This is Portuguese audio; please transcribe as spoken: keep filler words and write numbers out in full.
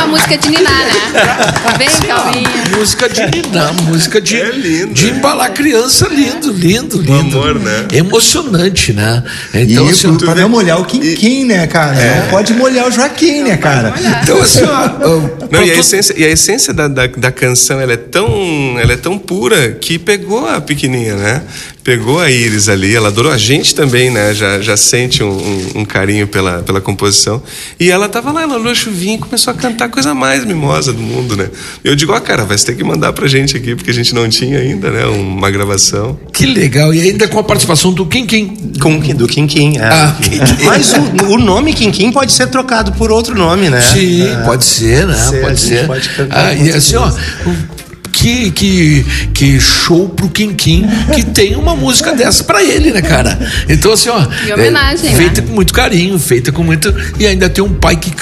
música de ninar, né? Vem, Calvinho. Música de ninar, música de, É lindo, de né? embalar criança, lindo, lindo, lindo. amor, né? Emocionante, né? Então, e assim, pra vê- não molhar o Quinquim, né, cara? É. Não pode molhar o Joaquim, né, cara? então, assim, ó, ó, Não, pra e a tu- essência, e a essência da, da, da canção, ela é tão, ela é tão pura que pegou a pequenininha, né? Pegou a Iris ali, ela adorou a gente também, né? Já, já sente um, um, um carinho pela, pela composição. E ela tava lá, ela olhou a chuvinha e começou a cantar a coisa mais mimosa do mundo, né? Eu digo, ó, cara, vai ter que mandar pra gente aqui, porque a gente não tinha ainda, né? Uma gravação. Que legal, e ainda com a participação do Quinquim. Com, do Quinquim, é. Ah, Quinquim. Mas o, o nome Quinquim pode ser trocado por outro nome, né? Sim, É. pode ser, né? Ser, a pode gente ser. pode cantar Ah, e muitas assim, ó, o- que, que, que show pro Quinquim que tem uma música dessa pra ele, né, cara? Então, assim, ó. E homenagem, é, feita né? com muito carinho, feita com muito. E ainda tem um pai que